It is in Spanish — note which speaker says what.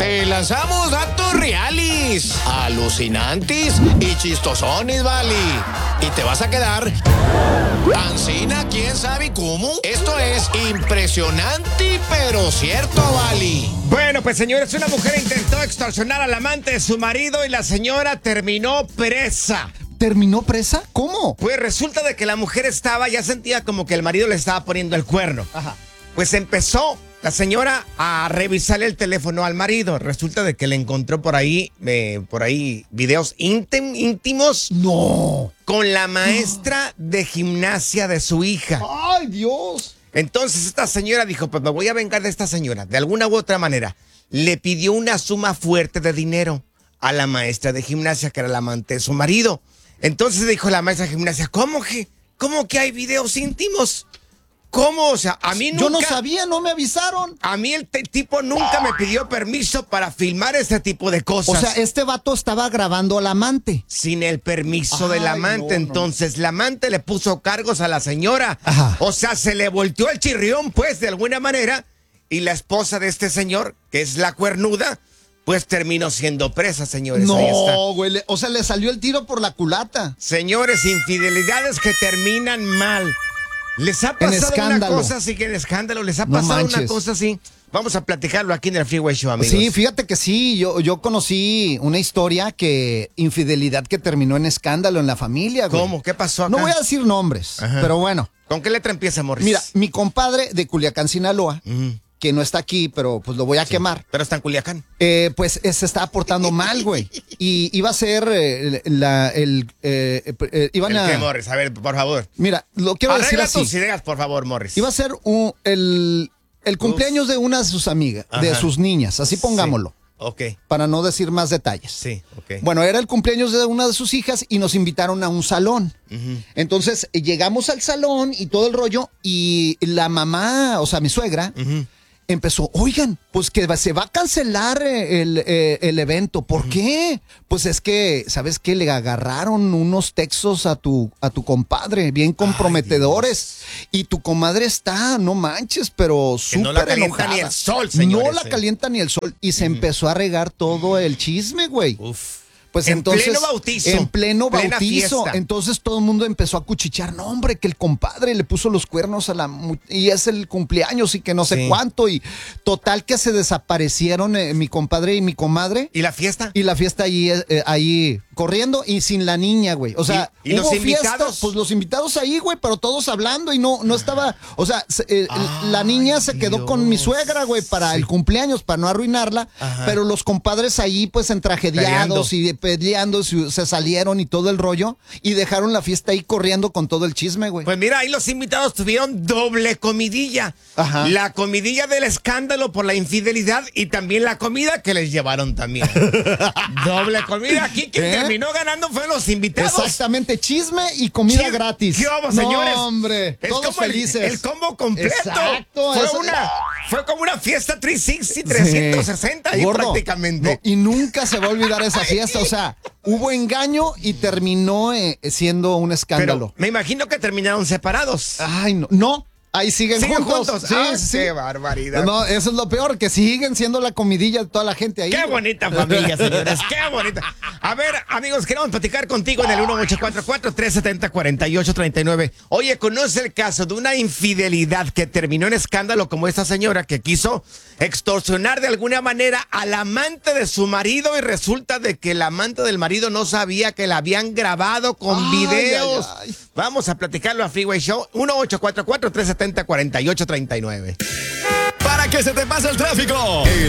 Speaker 1: Te lanzamos datos reales, alucinantes y chistosones, vale. Y te vas a quedar ancina, quién sabe cómo. Esto es impresionante, pero cierto, vale.
Speaker 2: Bueno, pues señores, una mujer intentó extorsionar al amante de su marido y la señora terminó presa.
Speaker 3: ¿Terminó presa? ¿Cómo?
Speaker 2: Pues resulta de que la mujer ya sentía como que el marido le estaba poniendo el cuerno.
Speaker 3: Ajá.
Speaker 2: Pues empezó la señora a revisarle el teléfono al marido. Resulta de que le encontró por ahí videos íntimos.
Speaker 3: No.
Speaker 2: Con la maestra de gimnasia de su hija.
Speaker 3: ¡Ay, Dios!
Speaker 2: Entonces esta señora dijo, pues me voy a vengar de esta señora. De alguna u otra manera, le pidió una suma fuerte de dinero a la maestra de gimnasia, que era la amante de su marido. Entonces dijo la maestra de gimnasia, ¿cómo que hay videos íntimos? ¿Cómo? O sea, a mí nunca...
Speaker 3: Yo no sabía, no me avisaron.
Speaker 2: A mí el tipo nunca me pidió permiso para filmar este tipo de cosas.
Speaker 3: O sea, este vato estaba grabando al amante.
Speaker 2: Sin el permiso del amante.
Speaker 3: No.
Speaker 2: Entonces, la amante le puso cargos a la señora.
Speaker 3: Ajá.
Speaker 2: O sea, se le volteó el chirrión, pues, de alguna manera. Y la esposa de este señor, que es la cuernuda, pues terminó siendo presa, señores. Ahí está.
Speaker 3: No, güey. O sea, le salió el tiro por la culata.
Speaker 2: Señores, infidelidades que terminan mal. ¿Les ha pasado una cosa así que en escándalo? ¿Les ha pasado una cosa así? Vamos a platicarlo aquí en el Freeway Show, amigos.
Speaker 3: Sí, fíjate que sí. Yo conocí una historia infidelidad que terminó en escándalo en la familia, güey.
Speaker 2: ¿Cómo? ¿Qué pasó acá?
Speaker 3: No voy a decir nombres, pero bueno.
Speaker 2: ¿Con qué letra empieza, Morris?
Speaker 3: Mira, mi compadre de Culiacán, Sinaloa, que no está aquí, pero pues lo voy a quemar.
Speaker 2: Pero está en Culiacán.
Speaker 3: Pues se estaba portando mal, güey. Y iba a ser
Speaker 2: ¿Qué, Morris? A ver, por favor.
Speaker 3: Mira, lo quiero decir
Speaker 2: Arregla
Speaker 3: así.
Speaker 2: tus ideas, por favor, Morris.
Speaker 3: Iba a ser el cumpleaños de una de sus amigas, de sus niñas, así pongámoslo.
Speaker 2: Sí. Ok.
Speaker 3: Para no decir más detalles.
Speaker 2: Sí, ok.
Speaker 3: Bueno, era el cumpleaños de una de sus hijas y nos invitaron a un salón. Entonces, llegamos al salón y todo el rollo y la mamá, o sea, mi suegra, empezó, oigan, pues que se va a cancelar el evento. ¿Por qué? Pues es que, ¿sabes qué? Le agarraron unos textos a tu compadre, bien comprometedores. Y tu comadre está, no manches, pero súper
Speaker 2: no la calienta
Speaker 3: enojada.
Speaker 2: ni el sol, señores.
Speaker 3: No la calienta ni el sol. Y se empezó a regar todo el chisme, güey.
Speaker 2: Uf.
Speaker 3: Pues
Speaker 2: En
Speaker 3: entonces,
Speaker 2: pleno bautizo.
Speaker 3: En pleno
Speaker 2: Plena
Speaker 3: bautizo.
Speaker 2: fiesta.
Speaker 3: Entonces todo el mundo empezó a cuchichear. No, hombre, que el compadre le puso los cuernos y es el cumpleaños y que no sé cuánto. Y total que se desaparecieron mi compadre y mi comadre.
Speaker 2: ¿Y la fiesta?
Speaker 3: Y la fiesta ahí corriendo y sin la niña, güey. O sea,
Speaker 2: ¿Y los invitados?
Speaker 3: Fiesta, pues los invitados ahí, güey, pero todos hablando y no estaba. O sea, la niña se quedó con mi suegra, güey, para el cumpleaños, para no arruinarla. Pero los compadres ahí, pues, entrajediados y peleando, se salieron y todo el rollo. Y dejaron la fiesta ahí corriendo con todo el chisme, güey.
Speaker 2: Pues mira, ahí los invitados tuvieron doble comidilla.
Speaker 3: Ajá.
Speaker 2: La comidilla del escándalo por la infidelidad y también la comida que les llevaron también. Doble comida. Aquí quien terminó ganando fueron los invitados.
Speaker 3: Exactamente, chisme y comida gratis.
Speaker 2: ¿Qué vamos, señores?
Speaker 3: No, hombre,
Speaker 2: es
Speaker 3: todos
Speaker 2: como
Speaker 3: felices.
Speaker 2: El combo completo.
Speaker 3: Exacto.
Speaker 2: Fue como una fiesta 360, 360 ahí
Speaker 3: Gordo,
Speaker 2: prácticamente.
Speaker 3: No, y nunca se va a olvidar esa fiesta. O sea, hubo engaño y terminó siendo un escándalo.
Speaker 2: Pero me imagino que terminaron separados.
Speaker 3: Ay, no. Ahí siguen juntos.
Speaker 2: Sí,
Speaker 3: Sí.
Speaker 2: Qué barbaridad.
Speaker 3: No, eso es lo peor, que siguen siendo la comidilla de toda la gente ahí.
Speaker 2: Qué bonita familia, señores. Qué bonita. A ver, amigos, queremos platicar contigo en el 1844-370-4839. Oye, ¿conoce el caso de una infidelidad que terminó en escándalo como esta señora que quiso extorsionar de alguna manera al amante de su marido y resulta de que el amante del marido no sabía que la habían grabado con videos?
Speaker 3: Ay.
Speaker 2: Vamos a platicarlo a Freeway Show 1844-370-4839.
Speaker 1: Para que se te pase el tráfico.